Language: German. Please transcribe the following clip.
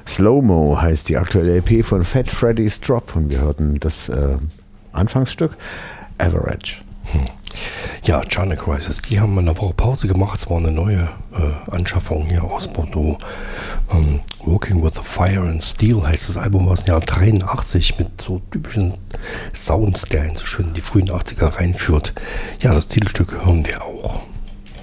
Slow-Mo heißt die aktuelle LP von Fat Freddy's Drop und wir hörten das Anfangsstück Average. Ja, China Crisis, die haben eine Woche Pause gemacht. Es war eine neue Anschaffung hier aus Bordeaux. Working with Fire and Steel heißt das Album aus dem Jahr 83 mit so typischen Sounds, der einen so schön in die frühen 80er reinführt. Ja, das Titelstück hören wir auch.